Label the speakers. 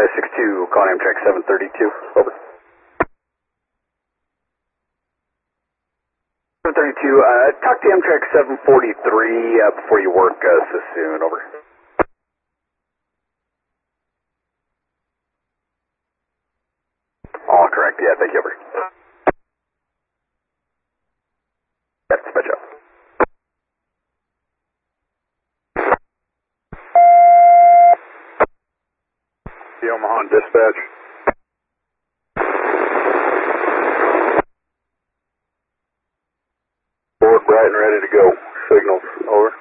Speaker 1: 62, calling Amtrak 732. Over. 732, talk to Amtrak 743 before you work Sassoon. Over. All correct, yeah, thank you, over. Yep, dispatch up. The Omaha dispatch. Board bright and ready to go. Signals, over.